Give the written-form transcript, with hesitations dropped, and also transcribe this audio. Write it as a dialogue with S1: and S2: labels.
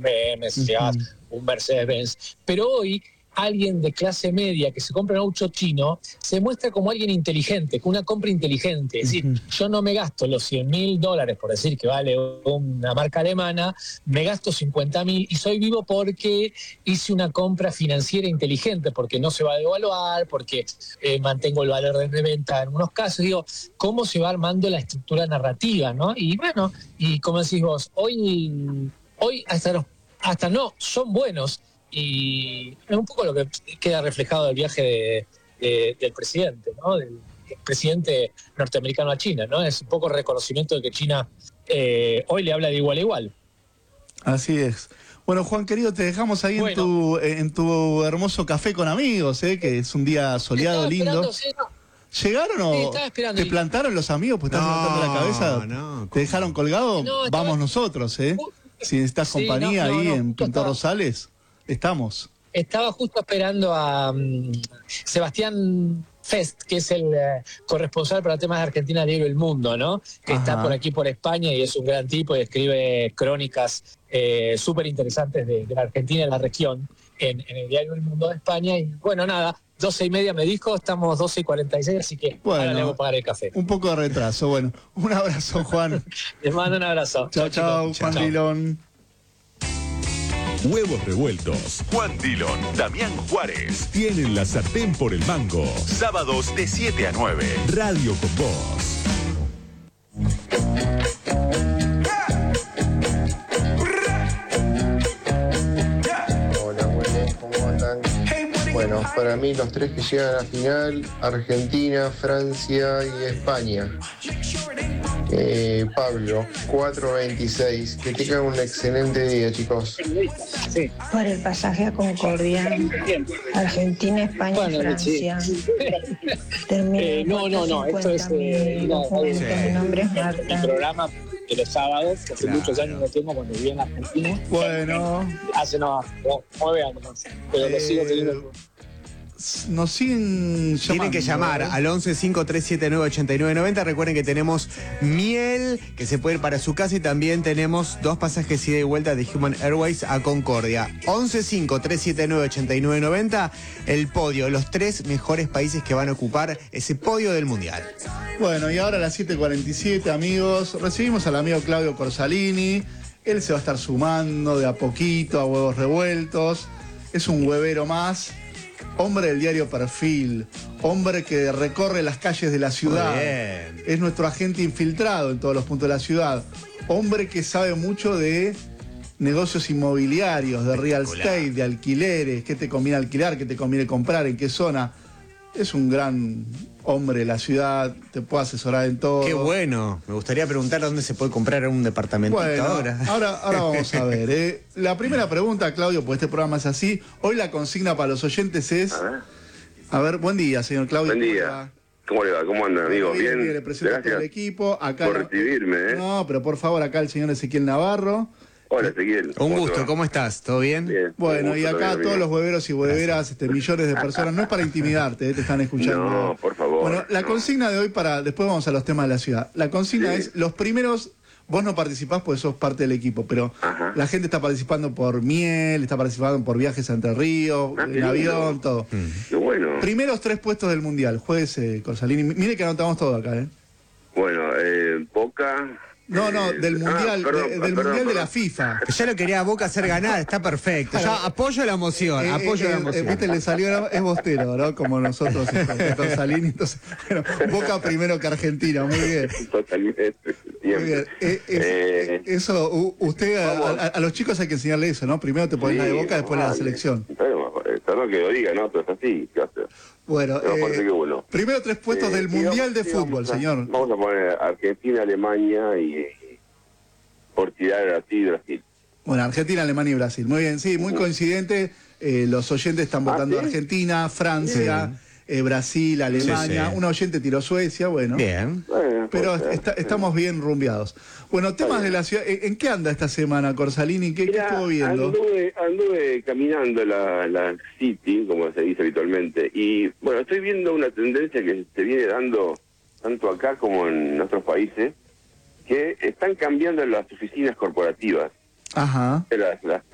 S1: BMW, si llevas un Mercedes-Benz. Pero hoy alguien de clase media que se compra un auto chino se muestra como alguien inteligente, con una compra inteligente. Es decir, yo no me gasto los $100.000, por decir que vale una marca alemana, me gasto 50.000 y soy vivo porque hice una compra financiera inteligente, porque no se va a devaluar, porque mantengo el valor de reventa en unos casos. Digo, ¿cómo se va armando la estructura narrativa, no? Y bueno, y como decís vos, hoy hasta no son buenos. Y es un poco lo que queda reflejado del viaje del presidente, ¿no? Del presidente norteamericano a China, ¿no? Es un poco reconocimiento de que China hoy le habla de igual a igual.
S2: Así es. Bueno, Juan querido, te dejamos ahí en tu hermoso café con amigos, que es un día soleado, lindo. ¿Llegaron o te plantaron los amigos? Pues estás levantando la cabeza.
S3: No,
S2: ¿te dejaron colgado?
S1: No,
S2: vamos nosotros, Si necesitas compañía ahí en Pintor Rosales, estamos.
S1: Estaba justo esperando a Sebastián Fest, que es el corresponsal para temas de Argentina Diario El Mundo, ¿no? Que está por aquí, por España, y es un gran tipo y escribe crónicas súper interesantes de la Argentina y la región en el Diario El Mundo de España. Y bueno, nada, 12:30 me dijo, estamos 12:46, así que ahora le voy a pagar el café.
S2: Un poco de retraso. Bueno, un abrazo, Juan.
S1: Les mando un abrazo.
S2: Chao, Juan Dillon.
S4: Huevos revueltos. Juan Dillon, Damián Juárez. Tienen la sartén por el mango. Sábados de 7 a 9. Radio con Voz.
S5: Hola, buenas, ¿cómo andan? Bueno, para mí los tres que llegan a la final, Argentina, Francia y España. Pablo, 4:26. Que tengan un excelente día, chicos.
S6: Por el pasaje a Concordia, Argentina, España y Francia.
S1: No, esto es
S6: mi nombre es Marta.
S1: el programa de los sábados, que hace muchos años lo tengo cuando vivía en Argentina.
S2: Bueno.
S1: Hace 9 años, pero lo sigo teniendo.
S2: Nos siguen llamando.
S3: Tienen que llamar al 11-5379-8990. Recuerden que tenemos miel que se puede ir para su casa y también tenemos 2 pasajes ida y vuelta de Human Airways a Concordia. 11-5379-8990. El podio, los 3 mejores países que van a ocupar ese podio del Mundial.
S2: Bueno, y ahora a las 7:47, amigos, recibimos al amigo Claudio Corsalini. Él se va a estar sumando de a poquito a Huevos Revueltos. Es un huevero más. Hombre del diario Perfil, hombre que recorre las calles de la ciudad, es nuestro agente infiltrado en todos los puntos de la ciudad, hombre que sabe mucho de negocios inmobiliarios, de real estate, de alquileres, qué te conviene alquilar, qué te conviene comprar, en qué zona. Es un gran hombre de la ciudad, te puede asesorar en todo.
S3: Qué bueno, me gustaría preguntar dónde se puede comprar un departamentito ahora.
S2: Ahora vamos a ver. La primera pregunta, Claudio, pues este programa es así. Hoy la consigna para los oyentes es... A ver, buen día, señor Claudio.
S7: Buen día. ¿Cómo le va? ¿Cómo andan, amigos? Bien.
S2: Le presento a todo el equipo. Acá
S7: por recibirme,
S2: No, pero por favor, acá el señor Ezequiel Navarro.
S7: Hola, Ezequiel.
S3: Un gusto, ¿cómo estás? ¿Todo bien?
S7: Bien.
S2: Bueno, y acá todos los hueveros y hueveras, millones de personas, no es para intimidarte, te están escuchando.
S7: No, por favor.
S2: Bueno, la consigna de hoy después vamos a los temas de la ciudad. La consigna es, los primeros, vos no participás porque sos parte del equipo, pero la gente está participando por miel, está participando por viajes a Entre Ríos, en avión, todo.
S7: Qué bueno.
S2: Primeros 3 puestos del Mundial, jueguese, Corsalini. Mire que anotamos todo acá,
S7: Bueno, Boca...
S2: No, del Mundial, Mundial de la FIFA.
S3: Ya lo quería a Boca hacer ganar, está perfecto. Ya apoyo la emoción, apoyo la emoción.
S2: Viste, le salió, es bostero, ¿no? Como nosotros, con Salini. Entonces, bueno, Boca primero que Argentina, muy bien.
S7: Totalmente.
S2: Muy bien. Eso, usted, a los chicos hay que enseñarle eso, ¿no? Primero te pones la de Boca, después la selección.
S7: Pero que lo diga, ¿no? Pero es así, ¿qué hace?
S2: Bueno, primero 3 puestos del Mundial de Fútbol, señor.
S7: Vamos a poner Argentina, Alemania y por tirar Brasil.
S2: Bueno, Argentina, Alemania y Brasil. Muy bien, sí, muy coincidente. Los oyentes están votando Argentina, Francia, Brasil, Alemania. Un oyente tiró Suecia, bueno.
S3: Bien.
S2: Pero estamos bien rumbeados. Bueno, temas de la ciudad. ¿En qué anda esta semana, Corsalini? ¿Qué estuvo viendo?
S7: Anduve caminando la City, como se dice habitualmente, y bueno, estoy viendo una tendencia que se viene dando tanto acá como en otros países, que están cambiando las oficinas corporativas.
S2: Ajá.
S7: Las